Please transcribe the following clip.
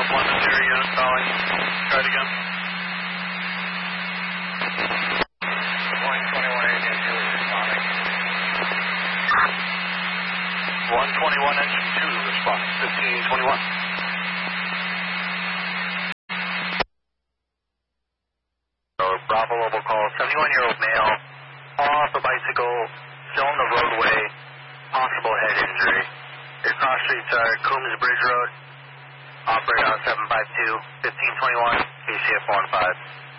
London area unit calling. Try it again. Boeing 2182 is responding. 121 engine 2 responding. 1521. Bravo Mobile call, 71-year-old male, off a bicycle, still on the roadway, possible head injury. His cross streets are Coombs Bridge Road, operator on 752, 1521, KCF 15.